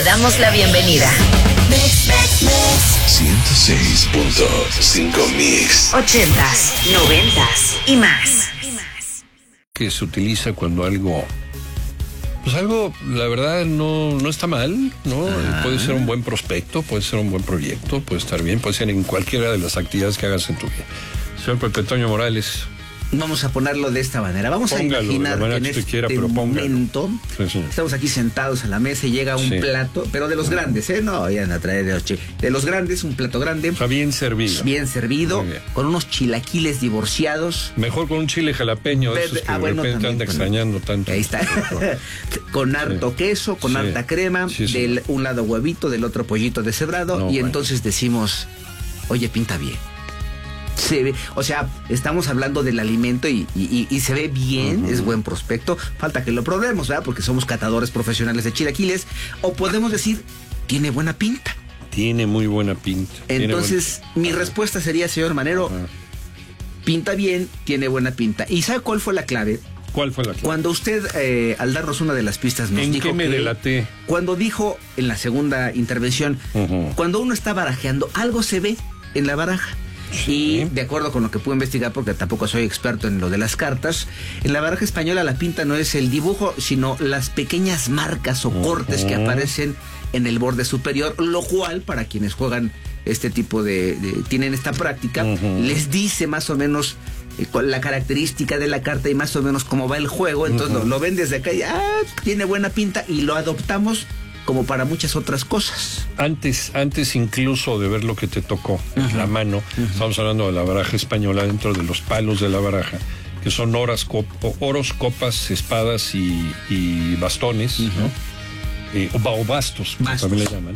damos la bienvenida. 106.5 Mix. 80s, 90s y más. Que se utiliza cuando algo, la verdad, no está mal, ¿no? Puede ser un buen prospecto, puede ser un buen proyecto, puede estar bien, puede ser en cualquiera de las actividades que hagas en tu vida. Señor Pepe Toño Morales. Vamos a ponerlo de esta manera. Vamos Póngalo, a imaginar de la manera que en que usted este quiera, pero momento sí. Estamos aquí sentados a la mesa y llega un plato, pero de los grandes, ¿eh? No vayan a traer de los grandes, un plato grande. O sea, bien servido. Bien servido, bien. Con unos chilaquiles divorciados. Mejor con un chile jalapeño, esos que de repente anda extrañando tanto. Ahí está. Con harto queso, con harta crema, del un lado huevito, del otro pollito deshebrado, entonces decimos, oye, pinta bien. Se ve, o sea, estamos hablando del alimento y se ve bien, es buen prospecto. Falta que lo probemos, ¿verdad? Porque somos catadores profesionales de chilaquiles. O podemos decir, tiene buena pinta. Tiene muy buena pinta. Entonces, mi respuesta sería, señor Manero, pinta bien, tiene buena pinta. ¿Y sabe cuál fue la clave? ¿Cuál fue la clave? Cuando usted, al darnos una de las pistas, nos dijo ¿En qué me delaté? Cuando dijo en la segunda intervención, cuando uno está barajeando, algo se ve en la baraja. Y de acuerdo con lo que pude investigar, porque tampoco soy experto en lo de las cartas, en la baraja española la pinta no es el dibujo, sino las pequeñas marcas o cortes que aparecen en el borde superior, lo cual para quienes juegan este tipo tienen esta práctica, les dice más o menos la característica de la carta y más o menos cómo va el juego. Entonces lo ven desde acá y tiene buena pinta, y lo adoptamos como para muchas otras cosas. Antes incluso de ver lo que te tocó en la mano, estamos hablando de la baraja española, dentro de los palos de la baraja, que son oros, copas, espadas y bastones, ¿no? O bastos, como también le llaman.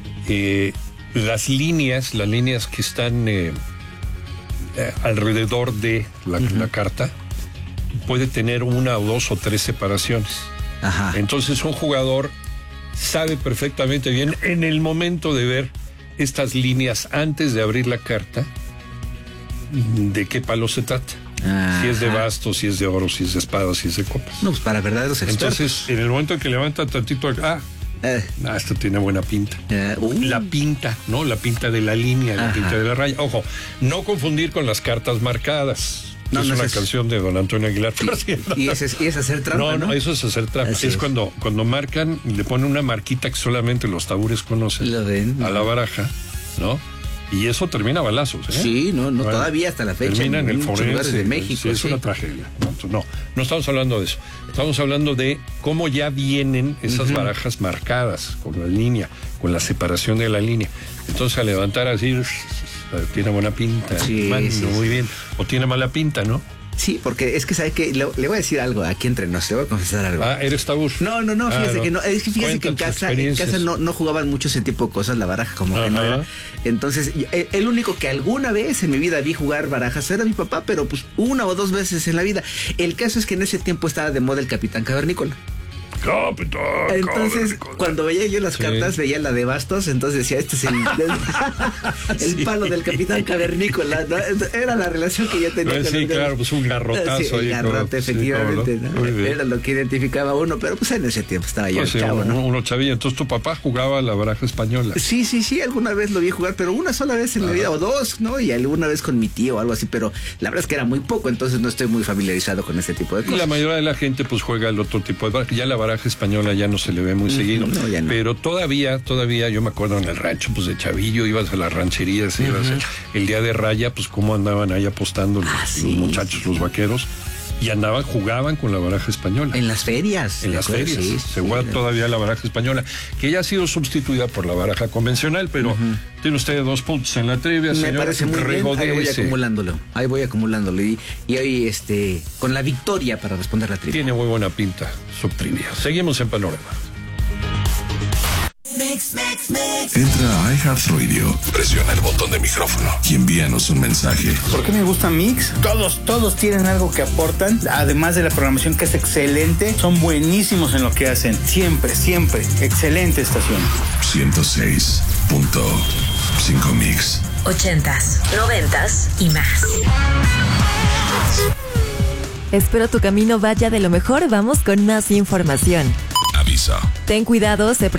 Las líneas que están alrededor de la carta puede tener una o dos o tres separaciones. Entonces un jugador sabe perfectamente bien en el momento de ver estas líneas antes de abrir la carta de qué palo se trata. Si es de bastos, si es de oro, si es de espadas, si es de copas. No, pues para verdaderos expertos. Entonces, en el momento en que levanta tantito esto tiene buena pinta. La pinta, ¿no? La pinta de la línea, la pinta de la raya. Ojo, no confundir con las cartas marcadas. No, es una canción de don Antonio Aguilar. Y es hacer trampa, ¿no? Eso es hacer trampa. Es cuando marcan, le ponen una marquita que solamente los tabures conocen a la baraja, ¿no? Y eso termina a balazos, ¿eh? Sí, no todavía hasta la fecha. Termina en el forense de México. Sí, es una tragedia. No estamos hablando de eso. Estamos hablando de cómo ya vienen esas barajas marcadas con la línea, con la separación de la línea. Entonces, al levantar así, tiene buena pinta, muy bien. O tiene mala pinta, ¿no? Sí, porque es que sabe que le voy a decir algo aquí entre nos, le voy a confesar algo. ¿Eres tabú? No, fíjese que no. Es que fíjese que en casa no jugaban mucho ese tipo de cosas, la baraja como que no era. Entonces, el único que alguna vez en mi vida vi jugar barajas era mi papá, pero pues una o dos veces en la vida. El caso es que en ese tiempo estaba de moda el Capitán Cavernícola. Entonces, cuando veía yo las cartas, veía la de bastos, entonces decía, este es el palo del Capitán Cavernícola, ¿no? Era la relación que yo tenía. Sí, claro, pues un garrotazo. Un garrote, efectivamente, ¿no? Era lo que identificaba uno, pero pues en ese tiempo estaba yo chavo, ¿no? Uno chavillo. Entonces, ¿tu papá jugaba a la baraja española? Sí, alguna vez lo vi jugar, pero una sola vez en la vida, o dos, ¿no? Y alguna vez con mi tío o algo así, pero la verdad es que era muy poco, entonces no estoy muy familiarizado con ese tipo de cosas. Y la mayoría de la gente pues juega el otro tipo de baraja. Ya la baraja española ya no se le ve muy seguido, pero todavía yo me acuerdo en el rancho, pues de chavillo ibas a las rancherías, el día de raya, pues cómo andaban ahí apostando los muchachos, los vaqueros, y jugaban con la baraja española. En las ferias. Se juega todavía la baraja española, que ya ha sido sustituida por la baraja convencional, pero tiene usted 2 puntos en la trivia, señor. Me parece muy bien, ahí voy acumulándolo. Y hoy, con la victoria para responder la trivia. Tiene muy buena pinta su trivia. Seguimos en Panorama. Entra a iHeartRadio, presiona el botón de micrófono y envíanos un mensaje. ¿Por qué me gusta Mix? Todos tienen algo que aportan, además de la programación que es excelente, son buenísimos en lo que hacen, siempre, excelente estación. 106.5 Mix. 80s, 90s y más. Espero tu camino vaya de lo mejor. Vamos con más información. Aviso. Ten cuidado,